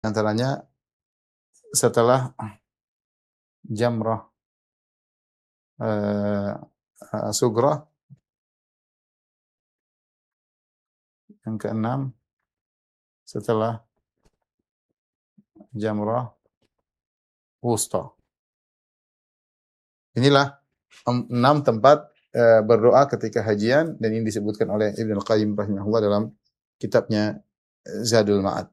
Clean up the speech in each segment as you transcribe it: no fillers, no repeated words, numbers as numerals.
Antaranya setelah jamrah eh, sugrah, yang keenam setelah jamrah wusta. Inilah enam tempat berdoa ketika hajian, dan ini disebutkan oleh Ibnu Qayyim rahimahullah dalam kitabnya Zadul Ma'ad.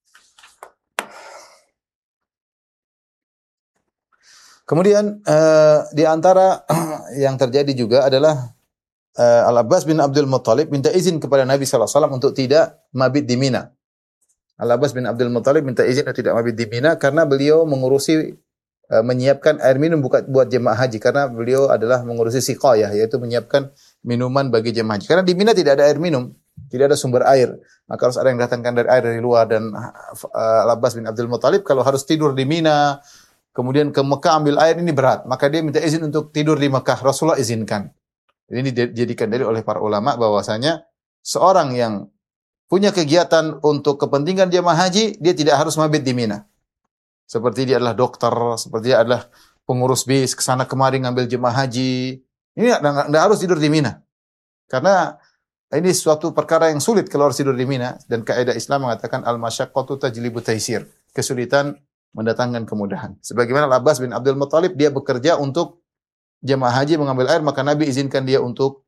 Kemudian di antara yang terjadi juga adalah Al-Abbas bin Abdul Muttalib minta izin kepada Nabi sallallahu alaihi wasallam untuk tidak mabit di Mina. Al-Abbas bin Abdul Muttalib minta izin untuk tidak mabit di Mina karena beliau mengurusi menyiapkan air minum buat jemaah haji, karena beliau adalah mengurusi siqayah, yaitu menyiapkan minuman bagi jemaah haji. Karena di Mina tidak ada air minum, tidak ada sumber air. Maka harus ada yang datangkan dari air dari luar, dan Al-Abbas bin Abdul Muttalib kalau harus tidur di Mina kemudian ke Mekah ambil air ini berat, maka dia minta izin untuk tidur di Mekah. Rasulullah izinkan. Ini dijadikan dalil oleh para ulama bahwasanya seorang yang punya kegiatan untuk kepentingan jemaah haji, dia tidak harus mabit di Mina. Seperti dia adalah dokter, seperti dia adalah pengurus bis, kesana kemari ngambil jemaah haji. Ini tidak harus tidur di Mina. Karena ini suatu perkara yang sulit kalau harus tidur di Mina, dan kaidah Islam mengatakan al-masyaqqatu tajlibu taisir. Kesulitan mendatangkan kemudahan. Sebagaimana Al-Abbas bin Abdul Muttalib, dia bekerja untuk jemaah haji mengambil air, maka Nabi izinkan dia untuk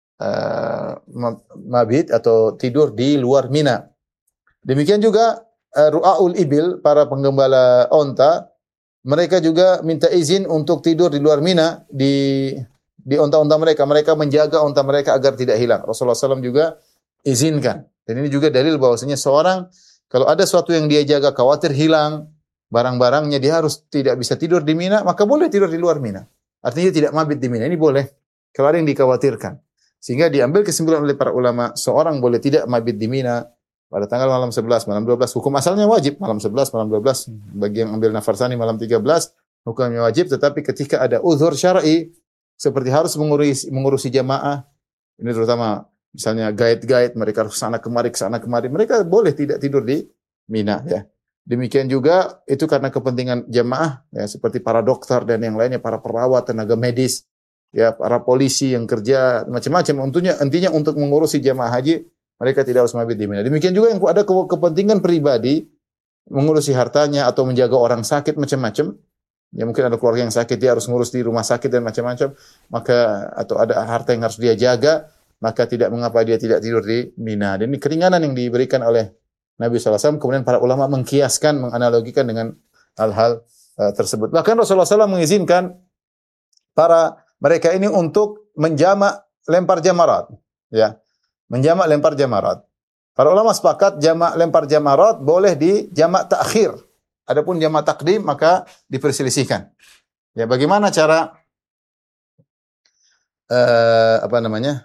mabit atau tidur di luar Mina. Demikian juga ru'aul ibil, para penggembala onta, mereka juga minta izin untuk tidur di luar Mina, di onta-onta mereka. Mereka menjaga onta mereka agar tidak hilang. Rasulullah SAW juga izinkan. Dan ini juga dalil bahwasanya seorang kalau ada sesuatu yang dia jaga khawatir hilang barang-barangnya, dia harus tidak bisa tidur di Mina, maka boleh tidur di luar Mina. Artinya tidak mabit di Mina. Ini boleh kalau ada yang dikhawatirkan. Sehingga diambil kesimpulan oleh para ulama, seorang boleh tidak mabit di Mina pada tanggal malam 11, malam 12. Hukum asalnya wajib malam 11, malam 12. Bagi yang ambil nafarsani malam 13, hukumnya wajib. Tetapi ketika ada uzur syar'i, seperti harus mengurusi jamaah, ini terutama misalnya guide-guide, mereka harus kesana kemari, mereka boleh tidak tidur di Mina, ya. Demikian juga itu karena kepentingan jamaah, ya, seperti para dokter dan yang lainnya, para perawat, tenaga medis, ya, para polisi yang kerja macam-macam. Intinya untuk mengurusi jamaah haji, mereka tidak harus mabit di Mina. Demikian juga yang ada kepentingan pribadi, mengurusi hartanya atau menjaga orang sakit macam-macam. Ya, mungkin ada keluarga yang sakit, dia harus ngurus di rumah sakit dan macam-macam, maka atau ada harta yang harus dia jaga, maka tidak mengapa dia tidak tidur di Mina. Dan ini keringanan yang diberikan oleh Nabi SAW. Kemudian para ulama mengkiaskan, menganalogikan dengan hal-hal tersebut. Bahkan Rasulullah SAW mengizinkan para mereka ini untuk menjamak lempar jamarat, ya, menjamak lempar jamarat. Para ulama sepakat jamak lempar jamarat boleh di jamak takhir. Adapun jamak takdim maka diperselisihkan. Ya, bagaimana cara apa namanya?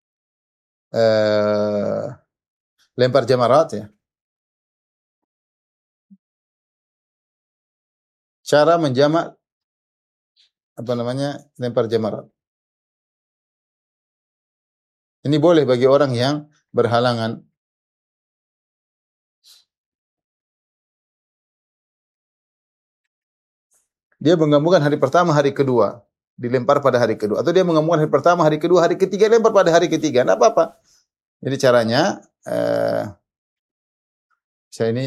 Lempar jamarat, ya. Cara menjamak apa namanya? Lempar jamarat. Ini boleh bagi orang yang berhalangan. Dia menggabungkan hari pertama, hari kedua, dilempar pada hari kedua. Atau dia menggabungkan hari pertama, hari kedua, hari ketiga, lempar pada hari ketiga. Tidak apa-apa. Jadi caranya, saya ini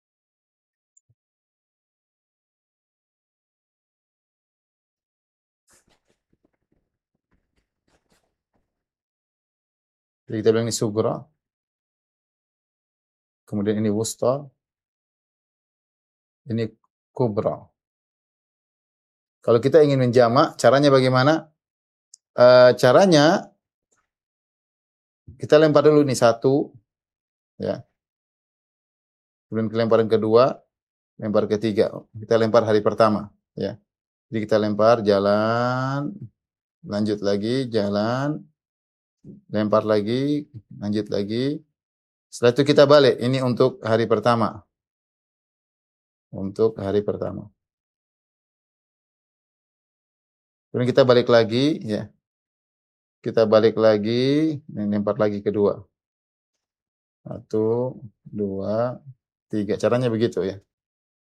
jadi kita bilang ini sugra, kemudian ini wusta, ini kubra. Kalau kita ingin menjamak, caranya bagaimana? Caranya kita lempar dulu nih satu, ya. Kemudian lempar yang kedua, lempar ketiga. Kita lempar hari pertama, ya. Jadi kita lempar, jalan, lanjut lagi, jalan, lempar lagi, lanjut lagi. Setelah itu kita balik. Ini untuk hari pertama. Untuk hari pertama. Kemudian kita balik lagi, ya. Kita balik lagi, lempar lagi kedua. Satu, dua, tiga. Caranya begitu, ya.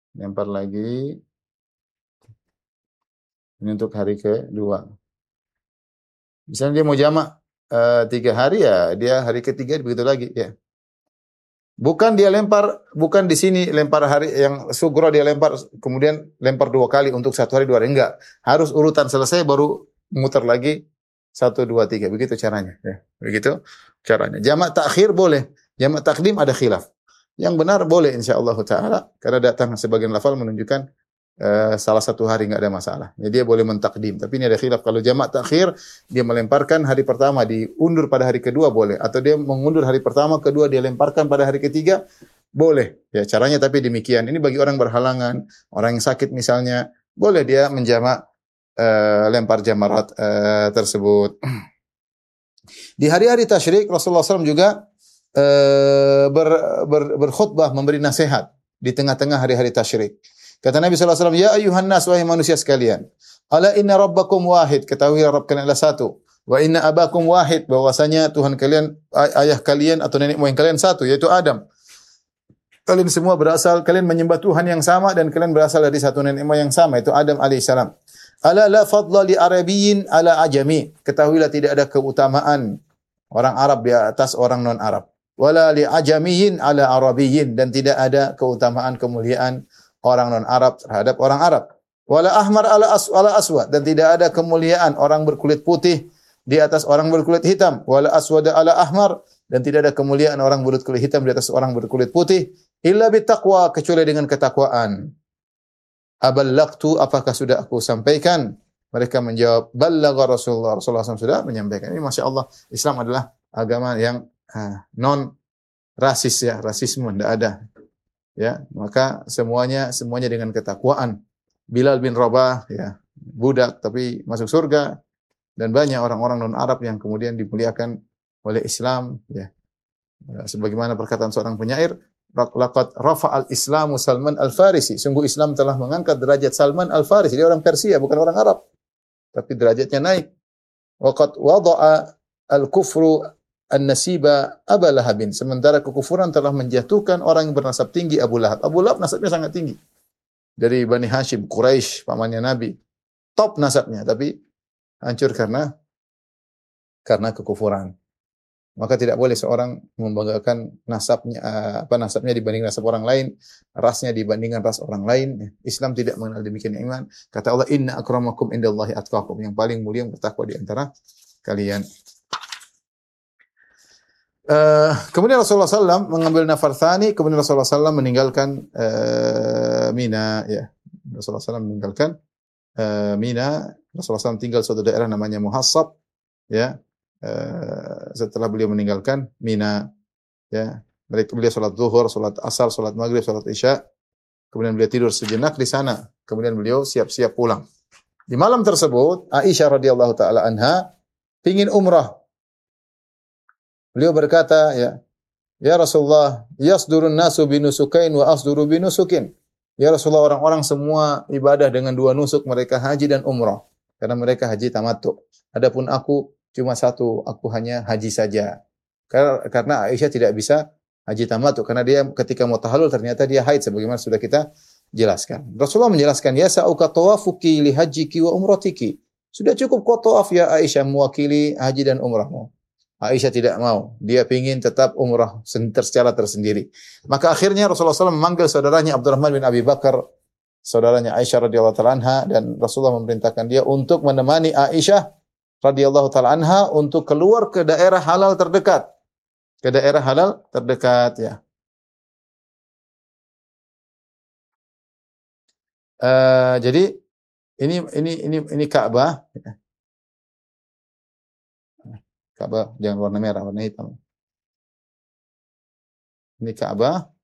lempar lagi. Ini untuk hari kedua. Misalnya dia mau jamak 3 hari ya, dia hari ketiga begitu lagi ya. Bukan dia lempar, bukan di sini lempar hari yang sugro dia lempar, kemudian lempar 2 kali untuk 1 hari 2 hari. Enggak. Harus urutan selesai baru muter lagi 1, 2, 3. Begitu caranya. Ya. Begitu caranya. Jamak takhir boleh. Jamak takdim ada khilaf. Yang benar boleh insyaallah taala karena datang sebagian lafal menunjukkan salah satu hari enggak ada masalah. Jadi dia boleh mentakdim. Tapi ini ada khilaf kalau jamak takhir dia melemparkan hari pertama diundur pada hari kedua boleh atau dia mengundur hari pertama kedua dia lemparkan pada hari ketiga boleh. Ya caranya tapi demikian. Ini bagi orang berhalangan, orang yang sakit misalnya, boleh dia menjamak lempar jamarat tersebut. Di hari-hari tasyrik Rasulullah SAW juga berkhutbah memberi nasihat di tengah-tengah hari-hari tasyrik. Kata Nabi SAW, ya ayuhan nas, wahai manusia sekalian, ala inna rabbakum wahid, ketahuilah Rabb kalian adalah satu, wa inna abakum wahid, bahwasanya Tuhan kalian, ayah kalian atau nenek moyang kalian satu, yaitu Adam. Kalian semua berasal, kalian menyembah Tuhan yang sama dan kalian berasal dari satu nenek moyang yang sama, itu Adam alaihissalam. Ala la fadla li arabiyyin ala ajami, ketahuilah tidak ada keutamaan orang Arab di atas orang non-Arab. Wala li ajamiyyin ala arabiyyin, dan tidak ada keutamaan kemuliaan orang non-Arab terhadap orang Arab. Wala ahmar ala aswad, dan tidak ada kemuliaan orang berkulit putih di atas orang berkulit hitam. Wala aswad ala ahmar, dan tidak ada kemuliaan orang berkulit hitam di atas orang berkulit putih. Illa bittaqwa, kecuali dengan ketakwaan. Aballaqtu, apakah sudah aku sampaikan? Mereka menjawab, ballagha Rasulullah. Rasulullah SAW sudah menyampaikan. Ini Masya Allah, Islam adalah agama yang non rasis ya, rasisme tidak ada. Ya, maka semuanya dengan ketakwaan. Bilal bin Rabah ya, budak tapi masuk surga, dan banyak orang-orang non-Arab yang kemudian dimuliakan oleh Islam ya. Sebagaimana perkataan seorang penyair, laqad rafa'al Islamu Salman al-Farisi. Sungguh Islam telah mengangkat derajat Salman al-Farisi. Dia orang Persia, bukan orang Arab. Tapi derajatnya naik. Waqad wada'a al-kufru an-nasiba Abu Lahabin. Sementara kekufuran telah menjatuhkan orang yang bernasab tinggi Abu Lahab. Abu Lahab nasabnya sangat tinggi. Dari Bani Hashim, Quraisy, pamannya Nabi. Top nasabnya, tapi hancur karena kekufuran. Maka tidak boleh seorang membanggakan nasabnya dibanding nasab orang lain, rasnya dibandingkan ras orang lain. Islam tidak mengenal demikian iman. Kata Allah, inna akramakum indallahi atqakum. Yang paling mulia yang bertakwa di antara kalian. Kemudian Rasulullah SAW mengambil nafar tsani, kemudian Rasulullah SAW meninggalkan Mina. Ya. Rasulullah SAW meninggalkan Mina. Rasulullah SAW tinggal suatu daerah namanya Muhassab. Ya. Setelah beliau meninggalkan Mina, ya, beliau sholat zuhur, sholat asar, sholat maghrib, sholat isya, kemudian beliau tidur sejenak di sana, kemudian beliau siap-siap pulang. Di malam tersebut, Aisyah radhiyallahu taala anha ingin umrah. Beliau berkata, ya Rasulullah, yasdurun nasu binusukain wa asduru binusukin. Ya Rasulullah, orang-orang semua ibadah dengan 2 nusuk, mereka haji dan umrah, karena mereka haji tamattu. Adapun aku cuma satu, aku hanya haji saja. Karena Aisyah tidak bisa haji tamattu, karena dia ketika mau tahallul ternyata dia haid, sebagaimana sudah kita jelaskan. Rasulullah menjelaskan, ya sa'uka tawafuki li hajjiki wa umratiki. Sudah cukup kau tawaf ya Aisyah, mewakili haji dan umrahmu. Aisyah tidak mau. Dia ingin tetap umrah secara tersendiri. Maka akhirnya Rasulullah SAW memanggil saudaranya Abdurrahman bin Abi Bakar, saudaranya Aisyah radhiyallahu ta'ala anha, dan Rasulullah memerintahkan dia untuk menemani Aisyah radhiyallahu ta'ala anha untuk keluar ke daerah halal terdekat. Ke daerah halal terdekat ya. Jadi ini Ka'bah. Ka'bah jangan warna merah, warna hitam. Ini Ka'bah.